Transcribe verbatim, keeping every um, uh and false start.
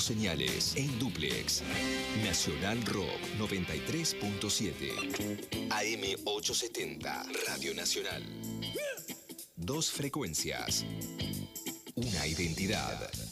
señales en dúplex. Nacional Rock noventa y tres punto siete. A M ochocientos setenta. Radio Nacional. Dos frecuencias. Una identidad.